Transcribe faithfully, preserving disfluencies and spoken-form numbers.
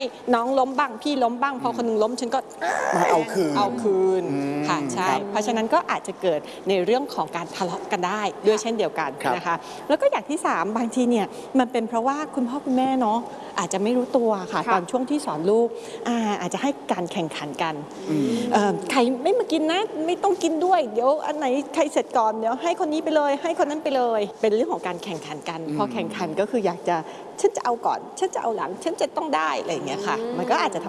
น้องล้มบ้างพี่ล้มบ้างพอคนนึงล้มฉันก็มาเอาคืนเอาคืนค่ะใช่เพราะฉะนั้นก็อาจจะเกิดในเรื่องของการทะเลาะกันได้ด้วยเช่นเดียวกันนะคะแล้วก็อย่างที่สามบางทีเนี่ยมันเป็นเพราะว่าคุณพ่อคุณแม่เนาะอาจจะไม่รู้ตัวค่ะตอนช่วงที่สอนลูกอาอาจจะให้การแข่งขันกันใครไม่มากินนะไม่ต้องกินด้วยเดี๋ยวอันไหนใครเสร็จก่อนเดี๋ยวให้คนนี้ไปเลยให้คนนั้นไปเลยเป็นเรื่องของการแข่งขันกันพอแข่งขันก็คืออยากจะฉันจะเอาก่อนฉันจะเอาหลังฉันจะต้องได้อะไรอย่างเงี้ยค่ะมันก็อาจจะทำ